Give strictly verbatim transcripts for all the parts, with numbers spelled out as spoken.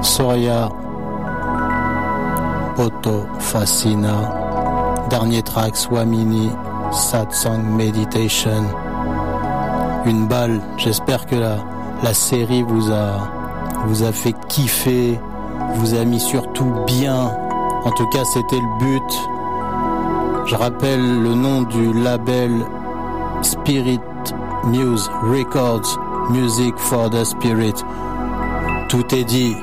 Soraya Boto Fascina, dernier track Swamini, Satsang Meditation. Une balle, j'espère que la, la série vous a, vous a fait kiffer, vous a mis surtout bien. En tout cas, c'était le but. Je rappelle le nom du label Spirit Muse Records, Music for the Spirit. Tout est dit.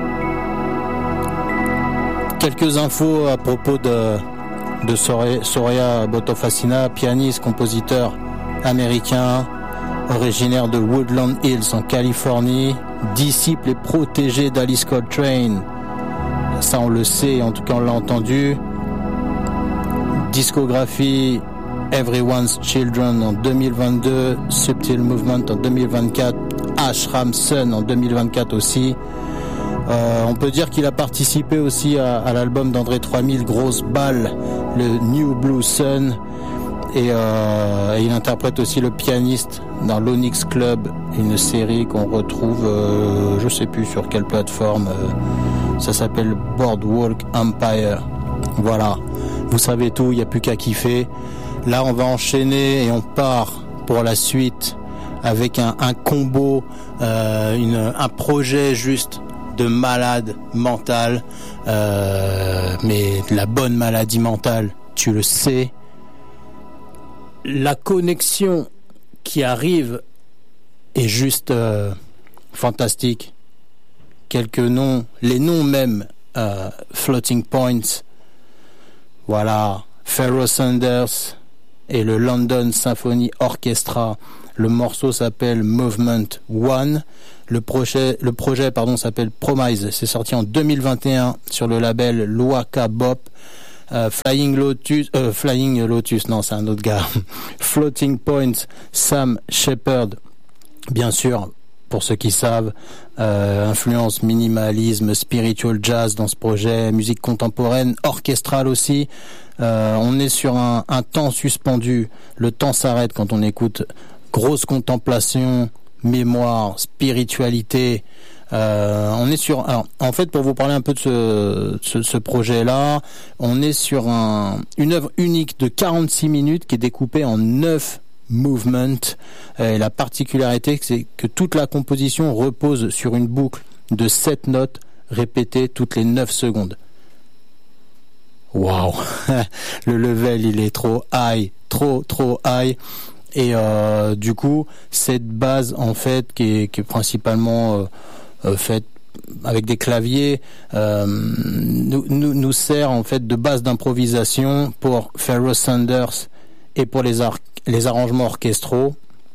Quelques infos à propos de, de Soraya Boto-Fascina, pianiste, compositeur américain, originaire de Woodland Hills en Californie, disciple et protégé d'Alice Coltrane. Ça on le sait, en tout cas on l'a entendu. Discographie Everyone's Children en deux mille vingt-deux, Subtle Movement en deux mille vingt-quatre, Ashram Sun en deux mille vingt-quatre aussi. Euh, on peut dire qu'il a participé aussi à, à l'album d'André trois mille, Grosse Balle, le New Blue Sun, et, euh, et il interprète aussi le pianiste dans l'Onyx Club, une série qu'on retrouve, euh, je sais plus sur quelle plateforme, euh, ça s'appelle Boardwalk Empire. Voilà, vous savez tout, il n'y a plus qu'à kiffer. Là, on va enchaîner et on part pour la suite avec un, un combo, euh, une, un projet juste de malade mentale, euh, mais de la bonne maladie mentale, tu le sais. La connexion qui arrive est juste euh, fantastique. Quelques noms, les noms même, euh, Floating Points, voilà, Pharoah Sanders et le London Symphony Orchestra. Le morceau s'appelle Movement One. Le projet, le projet pardon, s'appelle Promise. C'est sorti en deux mille vingt et un sur le label Loaka Bop. Euh, Flying Lotus, euh, Flying Lotus, non, c'est un autre gars. Floating Points, Sam Shepard, bien sûr, pour ceux qui savent, euh, influence minimalisme, spiritual jazz dans ce projet, musique contemporaine, orchestrale aussi. Euh, on est sur un, un temps suspendu. Le temps s'arrête quand on écoute. Grosse contemplation, mémoire, spiritualité. Euh, on est sur, alors, en fait, pour vous parler un peu de ce, ce, ce projet-là, on est sur un, une œuvre unique de quarante-six minutes qui est découpée en neuf movements. Et la particularité, c'est que toute la composition repose sur une boucle de sept notes répétées toutes les neuf secondes. Waouh, le level, il est trop high, trop, trop high. Et euh, du coup, cette base, en fait, qui est, qui est principalement euh, euh, faite avec des claviers, euh, nous, nous, nous sert en fait de base d'improvisation pour Pharoah Sanders et pour les, ar- les arrangements orchestraux.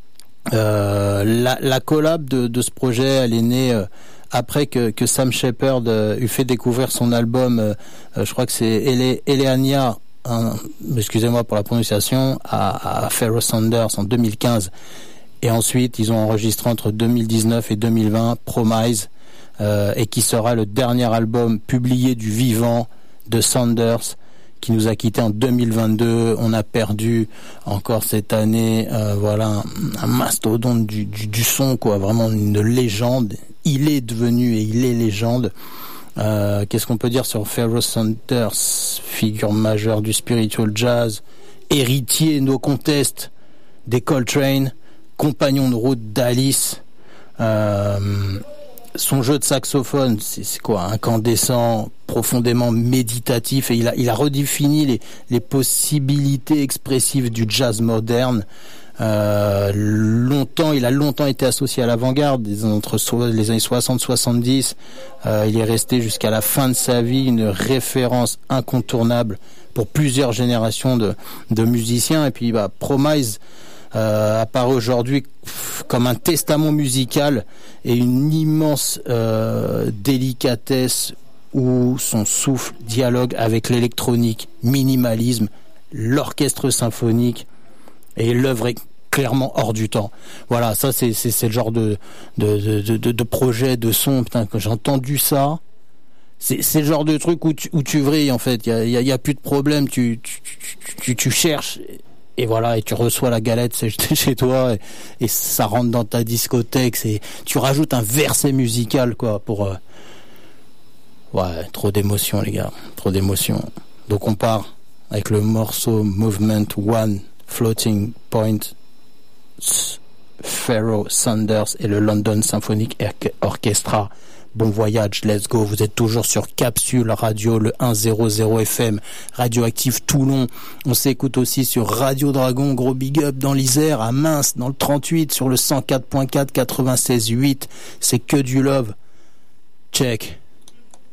Euh, la, la collab de, de ce projet, elle est née euh, après que, que Sam Shepard euh, eut fait découvrir son album, euh, je crois que c'est Ele- Eleania, hein, excusez-moi pour la prononciation, à, à Pharoah Sanders en deux mille quinze. Et ensuite, ils ont enregistré entre deux mille dix-neuf et deux mille vingt Promise, euh, et qui sera le dernier album publié du vivant de Sanders, qui nous a quitté en deux mille vingt-deux. On a perdu encore cette année, euh, voilà, un, un mastodonte du, du, du son, quoi, vraiment une légende. Il est devenu et il est légende. Euh, qu'est-ce qu'on peut dire sur Pharoah Sanders, figure majeure du spiritual jazz, héritier no contest des Coltrane, compagnon de route d'Alice. Euh, son jeu de saxophone, c'est, c'est quoi, incandescent, profondément méditatif, et il a, il a redéfini les, les possibilités expressives du jazz moderne. Euh, longtemps, il a longtemps été associé à l'avant-garde, entre les années soixante soixante-dix. Euh, il est resté jusqu'à la fin de sa vie une référence incontournable pour plusieurs générations de, de musiciens. Et puis, bah, Promise euh, apparaît aujourd'hui comme un testament musical et une immense euh, délicatesse où son souffle dialogue avec l'électronique, minimalisme, l'orchestre symphonique, et l'œuvre est clairement hors du temps. Voilà, ça c'est c'est, c'est le genre de de, de de de projet de son. Putain, quand j'ai entendu ça, c'est c'est le genre de truc où tu où tu vrilles en fait. Il y a il y a, y a plus de problème. Tu tu, tu tu tu cherches et voilà, et tu reçois la galette c'est chez toi et, et ça rentre dans ta discothèque. C'est tu rajoutes un verset musical quoi pour euh, Ouais, trop d'émotions les gars, trop d'émotions. Donc on part avec le morceau Movement One, Floating Point, Pharoah Sanders et le London Symphonic Orchestra. Bon voyage, let's go. Vous êtes toujours sur Capsule Radio, le cent F M, Radioactive Toulon. On s'écoute aussi sur Radio Dragon, gros big up dans l'Isère, à Mince, dans le trente-huit, sur le cent quatre point quatre, quatre-vingt-seize huit. C'est que du love. Check.